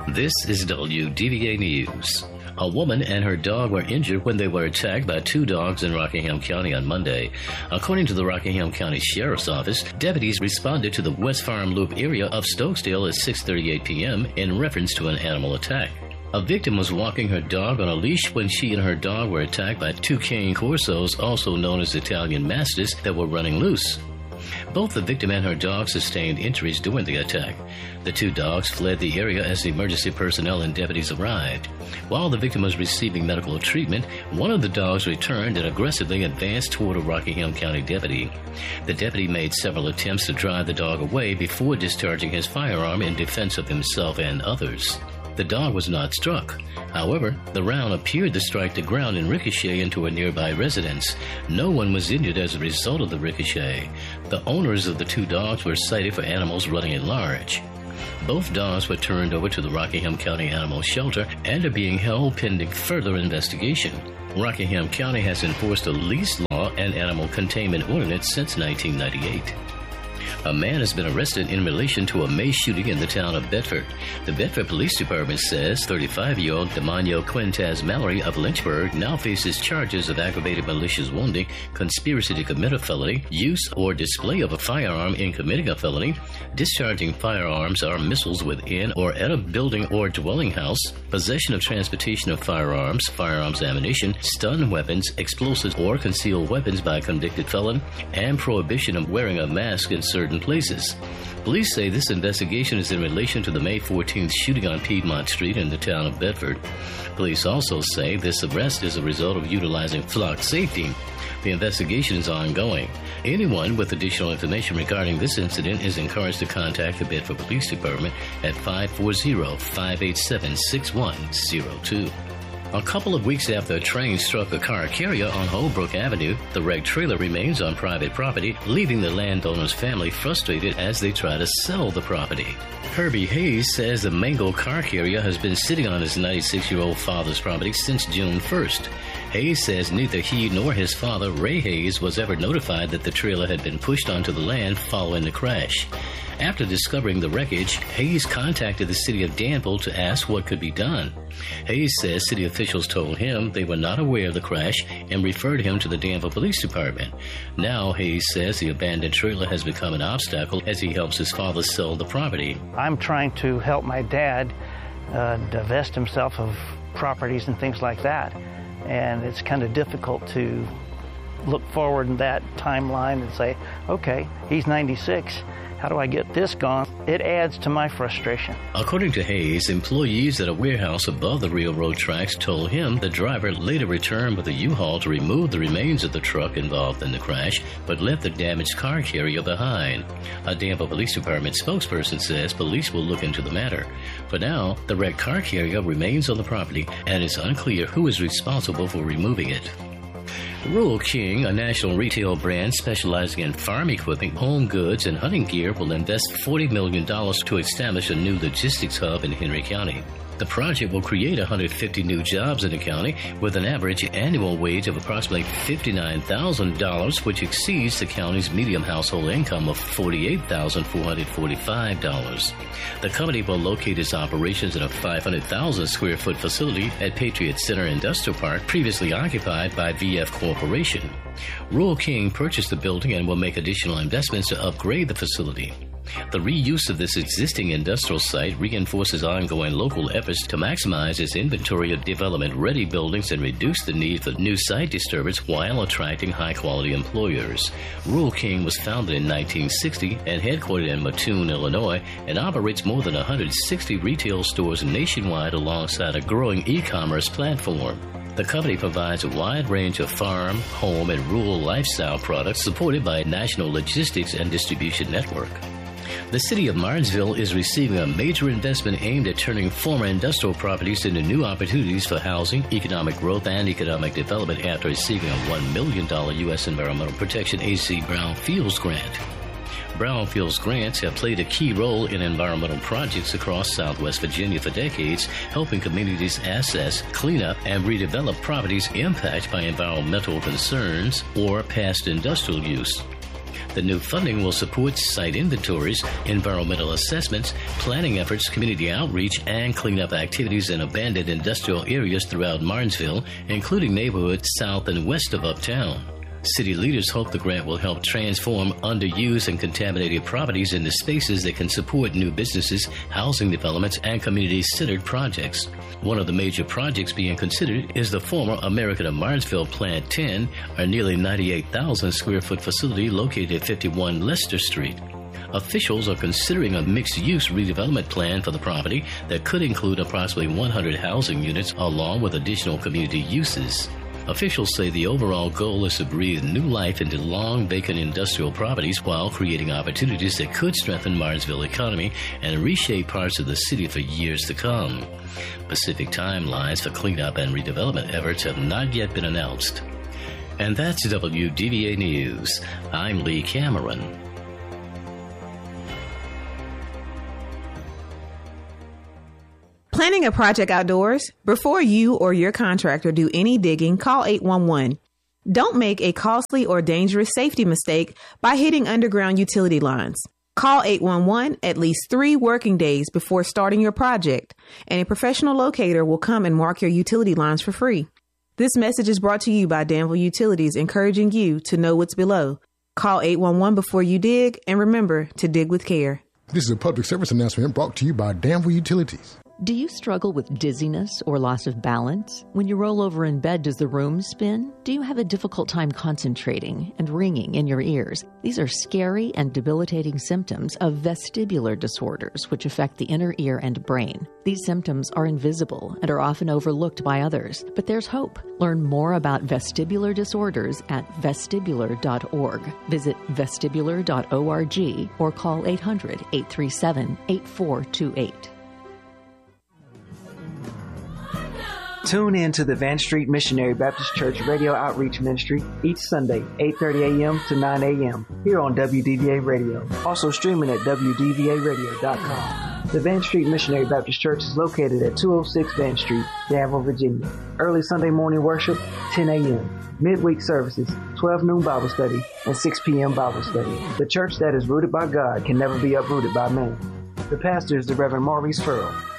This is WDVA News. A woman and her dog were injured when they were attacked by two dogs in Rockingham County on Monday. According to the Rockingham County Sheriff's Office, deputies responded to the West Farm Loop area of Stokesdale at 6:38 p.m. in reference to an animal attack. A victim was walking her dog on a leash when she and her dog were attacked by two Cane Corsos, also known as Italian Mastiffs, that were running loose. Both the victim and her dog sustained injuries during the attack. The two dogs fled the area as emergency personnel and deputies arrived. While the victim was receiving medical treatment, one of the dogs returned and aggressively advanced toward a Rockingham County deputy. The deputy made several attempts to drive the dog away before discharging his firearm in defense of himself and others. The dog was not struck. However, the round appeared to strike the ground and ricochet into a nearby residence. No one was injured as a result of the ricochet. The owners of the two dogs were cited for animals running at large. Both dogs were turned over to the Rockingham County Animal Shelter and are being held pending further investigation. Rockingham County has enforced a leash law and animal containment ordinance since 1998. A man has been arrested in relation to a mace shooting in the town of Bedford. The Bedford Police Department says 35-year-old Demonio Quintez Mallory of Lynchburg now faces charges of aggravated malicious wounding, conspiracy to commit a felony, use or display of a firearm in committing a felony, discharging firearms or missiles within or at a building or dwelling house, possession of transportation of firearms, firearms ammunition, stun weapons, explosives, or concealed weapons by a convicted felon, and prohibition of wearing a mask in certain places. Police say this investigation is in relation to the May 14th shooting on Piedmont Street in the town of Bedford. Police also say this arrest is a result of utilizing flock safety. The investigation is ongoing. Anyone with additional information regarding this incident is encouraged to contact the Bedford Police Department at 540-587-6102. A couple of weeks after a train struck a car carrier on Holbrook Avenue, the wrecked trailer remains on private property, leaving the landowner's family frustrated as they try to sell the property. Herbie Hayes says the Mango car carrier has been sitting on his 96-year-old father's property since June 1st. Hayes says neither he nor his father, Ray Hayes, was ever notified that the trailer had been pushed onto the land following the crash. After discovering the wreckage, Hayes contacted the city of Danville to ask what could be done. Hayes says city officials told him they were not aware of the crash and referred him to the Danville Police Department. Now, Hayes says the abandoned trailer has become an obstacle as he helps his father sell the property. I'm trying to help my dad divest himself of properties and things like that. And it's kind of difficult to look forward in that timeline and say, okay, he's 96. How do I get this gone? It adds to my frustration. According to Hayes, employees at a warehouse above the railroad tracks told him the driver later returned with a U-Haul to remove the remains of the truck involved in the crash, but left the damaged car carrier behind. A Danville Police Department spokesperson says police will look into the matter. For now, the wrecked car carrier remains on the property, and it's unclear who is responsible for removing it. Rural King, a national retail brand specializing in farm equipment, home goods, and hunting gear, will invest $40 million to establish a new logistics hub in Henry County. The project will create 150 new jobs in the county with an average annual wage of approximately $59,000, which exceeds the county's median household income of $48,445. The company will locate its operations in a 500,000 square foot facility at Patriot Center Industrial Park, previously occupied by VF Corporation. Rural King purchased the building and will make additional investments to upgrade the facility. The reuse of this existing industrial site reinforces ongoing local efforts to maximize its inventory of development-ready buildings and reduce the need for new site disturbance while attracting high-quality employers. Rural King was founded in 1960 and headquartered in Mattoon, Illinois, and operates more than 160 retail stores nationwide alongside a growing e-commerce platform. The company provides a wide range of farm, home, and rural lifestyle products supported by a national logistics and distribution network. The city of Martinsville is receiving a major investment aimed at turning former industrial properties into new opportunities for housing, economic growth, and economic development after receiving a $1 million U.S. Environmental Protection Agency Brownfields grant. Brownfields grants have played a key role in environmental projects across Southwest Virginia for decades, helping communities assess, clean up, and redevelop properties impacted by environmental concerns or past industrial use. The new funding will support site inventories, environmental assessments, planning efforts, community outreach, and cleanup activities in abandoned industrial areas throughout Martinsville, including neighborhoods south and west of Uptown. City leaders hope the grant will help transform underused and contaminated properties into spaces that can support new businesses, housing developments, and community-centered projects. One of the major projects being considered is the former American of Martinsville Plant 10, a nearly 98,000 square foot facility located at 51 Leicester Street. Officials are considering a mixed-use redevelopment plan for the property that could include approximately 100 housing units along with additional community uses. Officials say the overall goal is to breathe new life into long vacant industrial properties while creating opportunities that could strengthen Martinsville's economy and reshape parts of the city for years to come. Specific timelines for cleanup and redevelopment efforts have not yet been announced. And that's WDVA News. I'm Lee Cameron. Planning a project outdoors? Before you or your contractor do any digging, call 811. Don't make a costly or dangerous safety mistake by hitting underground utility lines. Call 811 at least 3 working days before starting your project, and a professional locator will come and mark your utility lines for free. This message is brought to you by Danville Utilities, encouraging you to know what's below. Call 811 before you dig, and remember to dig with care. This is a public service announcement brought to you by Danville Utilities. Do you struggle with dizziness or loss of balance? When you roll over in bed, does the room spin? Do you have a difficult time concentrating and ringing in your ears? These are scary and debilitating symptoms of vestibular disorders, which affect the inner ear and brain. These symptoms are invisible and are often overlooked by others, but there's hope. Learn more about vestibular disorders at vestibular.org. Visit vestibular.org or call 800-837-8428. Tune in to the Van Street Missionary Baptist Church Radio Outreach Ministry each Sunday, 8:30 a.m. to 9 a.m. here on WDVA Radio. Also streaming at WDVAradio.com. The Van Street Missionary Baptist Church is located at 206 Van Street, Danville, Virginia. Early Sunday morning worship, 10 a.m. Midweek services, 12 noon Bible study, and 6 p.m. Bible study. The church that is rooted by God can never be uprooted by man. The pastor is the Reverend Maurice Furrow.